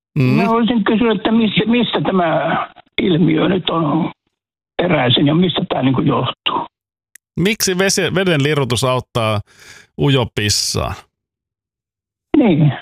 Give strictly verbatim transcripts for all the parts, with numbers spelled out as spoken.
Mm. Mä voisin kysyä, että mistä, mistä tämä ilmiö nyt on peräisin ja mistä tämä niin kuin johtuu? Miksi vesi, veden lirutus auttaa ujopissaan? Niin.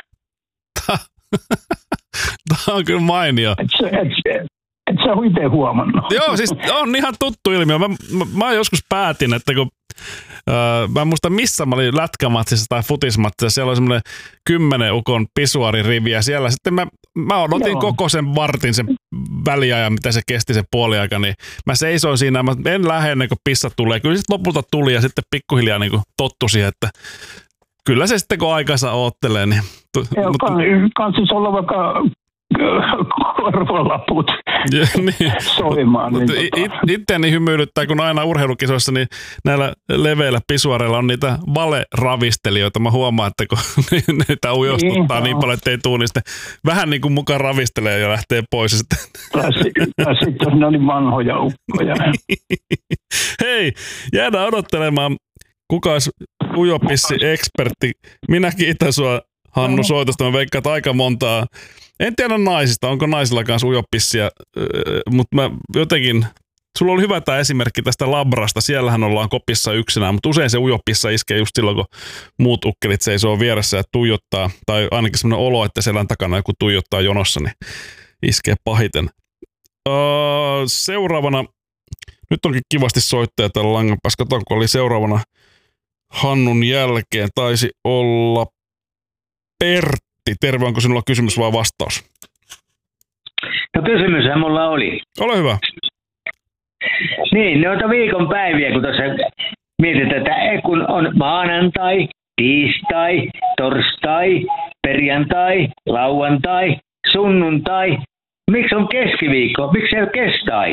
Tämä on kyllä mainio. Et sä, et, et sä ole itse huomannut. Joo, siis on ihan tuttu ilmiö. Mä, mä, mä joskus päätin, että kun öö, mä en muista missä mä olin lätkämatsissa tai futismatsissa, siellä oli semmoinen kymmenen ukon pisuaririvi ja siellä sitten mä, mä odotin Joo. koko sen vartin, sen väliajan, mitä se kesti se puoliaika, niin mä seisoin siinä, mä en lähde ennen kuin pissa tulee. Kyllä sitten lopulta tuli ja sitten pikkuhiljaa niin tottu siihen, että kyllä se sitten kun aikansa oottelee, niin... Joo, mutta, kansis olla vaikka korvalaput niin, soimaan. Mutta niin, it, itseäni hymyilyttää, kun aina urheilukisoissa, niin näillä leveillä pisuareilla on niitä valeravistelijoita. Mä huomaan, että kun niitä ujostuttaa niin, niin paljon, että ei tuu, niin sitten vähän niin kuin mukaan ravistelee ja lähtee pois. Ja sitten sitten ne oli vanhoja ukkoja. Hei, jäädään odottelemaan. Kuka olisi ujopissi-ekspertti? Minä kiitän sua, Hannu, soitosta. Mä veikkaan, että aika montaa. En tiedä naisista, onko naisilla kanssa ujopissia, mutta mä jotenkin, sulla oli hyvä tämä esimerkki tästä labrasta. Siellähän ollaan kopissa yksinään, mutta usein se ujopissa iskee just silloin, kun muut ukkelit seisoo vieressä ja tuijottaa, tai ainakin semmoinen olo, että selän takana joku tuijottaa jonossa, niin iskee pahiten. Öö, seuraavana, nyt onkin kivasti soittaja täällä langan päässä. Katsotaan, kun oli seuraavana Hannun jälkeen. Taisi olla Pertti. Terve, onko sinulla kysymys vai vastaus? No kysymyshän mulla oli. Ole hyvä. Niin, noita viikon päiviä, kun tuossa mietitään, että kun on maanantai, tiistai, torstai, perjantai, lauantai, sunnuntai. Miksi on keskiviikko? Miksi ei ole kestai?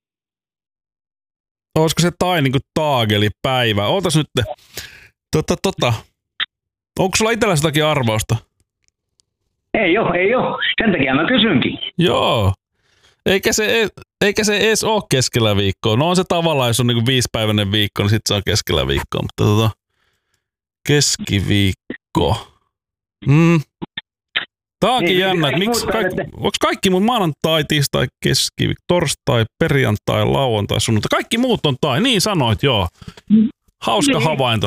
Olisiko se tai niin kuin taagelipäivä? Ootas nyt. Tota, tota. Onko sulla itsellä sitäkin arvausta? Ei oo, ei oo. Sen takia mä kysynkin. Joo. Eikä se, eikä se edes ole keskellä viikkoa. No on se tavallaan, jos on niin kuin viisipäiväinen viikko, niin sit se on keskellä viikkoa. Mutta tota, keskiviikko. Mm. Tää onkin niin, jännä, että miksi kaikki, onko kaikki mun maanantai, tiistai, keskiviikko, torstai, perjantai, lauantai, sunnuntai, kaikki muut on tai, niin sanoit, joo. Hauska niin. Havainto.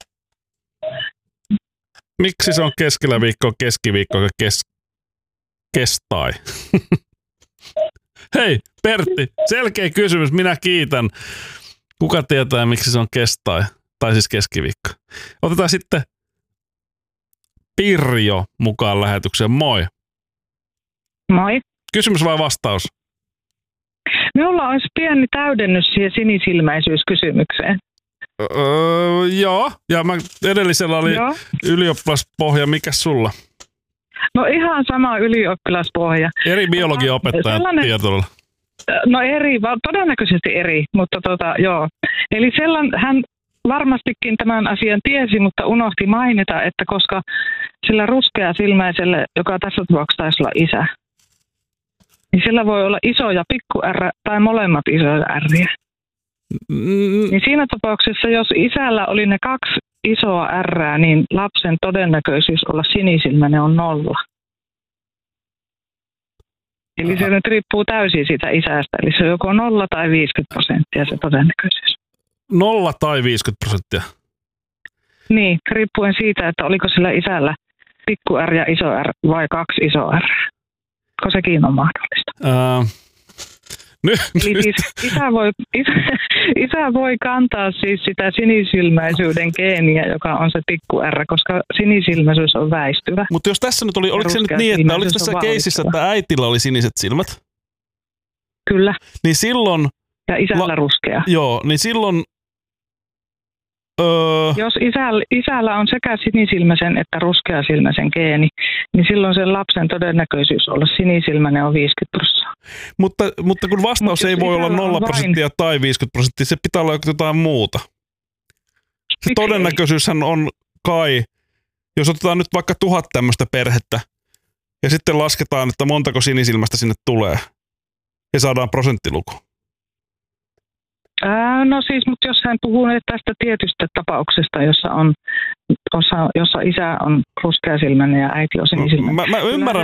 Miksi se on keskellä viikkoa, keskiviikko ja kes, kestai? Hei, Pertti, selkeä kysymys, minä kiitän. Kuka tietää, miksi se on kestai, tai siis keskiviikko? Otetaan sitten Pirjo mukaan lähetykseen. Moi. Moi. Kysymys vai vastaus? Minulla olisi pieni täydennys siihen sinisilmäisyyskysymykseen. Öö, joo, ja mä edellisellä oli joo. Ylioppilaspohja. Mikäs sulla? No ihan sama ylioppilaspohja. Eri biologiaopettajan sellainen... tietoilla. No eri, todennäköisesti eri, mutta tota, joo. Eli sellainen, hän varmastikin tämän asian tiesi, mutta unohti mainita, että koska sillä ruskeasilmäisellä, joka tässä tapauksessa taisi olla isä, niin sillä voi olla iso ja pikku R tai molemmat isoja R:iä. Mm. Niin siinä tapauksessa, jos isällä oli ne kaksi isoa R:ää, niin lapsen todennäköisyys olla sinisilmäinen on nolla. Eli se nyt riippuu täysin siitä isästä, eli se on joko nolla tai viisikymmentä prosenttia se todennäköisyys. Nolla tai viisikymmentä prosenttia? Niin, riippuen siitä, että oliko sillä isällä pikku R ja iso R vai kaksi iso R. Ko sekin on mahdollista. Uh, nyt, Eli nyt. Siis isä, voi, isä, isä voi kantaa siis sitä sinisilmäisyyden geeniä, joka on se pikku R, koska sinisilmäisyys on väistyvä. Mutta jos tässä nyt oli, oliko se nyt niin, että oliko tässä keisissä, että äitillä oli siniset silmät? Kyllä. Niin silloin... Ja isällä la, ruskea. Joo, niin silloin... Öö, Jos isällä, isällä on sekä sinisilmäisen että ruskeasilmäisen geeni, niin silloin sen lapsen todennäköisyys olla sinisilmäinen on viisikymmentä prosenttia. Mutta, mutta kun vastaus Mut ei voi olla nolla prosenttia vain... tai viisikymmentä prosenttia, se pitää olla jotain muuta. Se Miks todennäköisyyshän on kai, jos otetaan nyt vaikka tuhat tämmöistä perhettä, ja sitten lasketaan, että montako sinisilmästä sinne tulee, ja saadaan prosenttiluku. Ää, no siis, mutta jos hän puhuu tästä tietystä tapauksesta, jossa, on, jossa, jossa isä on ruskeasilmäinen ja äiti on sinisilmäinen. Mä, mä ymmärrän,